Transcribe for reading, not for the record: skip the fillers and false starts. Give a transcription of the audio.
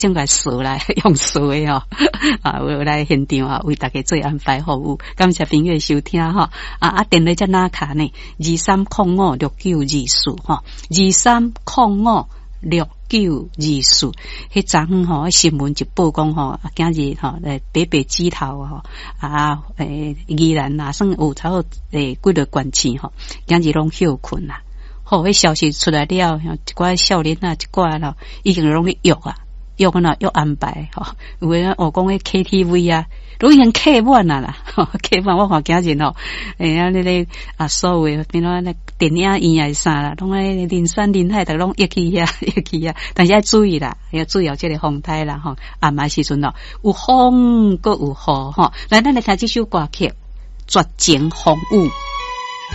整个数来用数的哦，我来现场啊，为大家做安排服务。感谢朋友收听哈，电话在哪卡呢？23056924哈，23056924。迄昨昏吼，新闻就报讲吼，今日吼北指头吼宜兰啊，算有差不多几个县市吼，今日拢休困啦。好，迄消息出来了，一寡少年啊，一寡咯，已经拢去约啊。约安排吼，有诶我讲诶 KTV 啊，都已经客满啦，客满我看今日吼，所有诶，比如那电影院啊啥啦，拢诶人山人海，都拢一起啊，但是要注意啦，要注意有这个风台啦吼，暗暝时阵咯，有风，搁有雨吼，来，咱来听这首歌曲《绝情风雨》。